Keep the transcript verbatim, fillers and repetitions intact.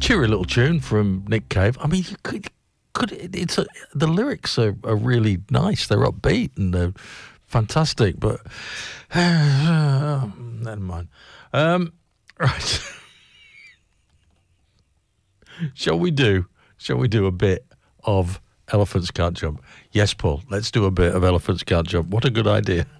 cheery little tune from Nick Cave. I mean, you could, could it's a, the lyrics are, are really nice. They're upbeat and they're fantastic. But uh, never mind. Um, right. Shall we do? Shall we do a bit of Elephants Can't Jump? Yes, Paul. Let's do a bit of Elephants Can't Jump. What a good idea.